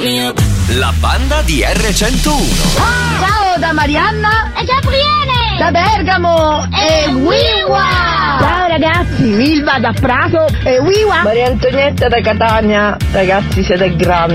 La banda di R101. Ciao da Marianna e Gabriele da Bergamo e Wiwa. Ciao ragazzi, Milva da Prato e Wiwa. Maria Antonietta da Catania. Ragazzi, siete grandi.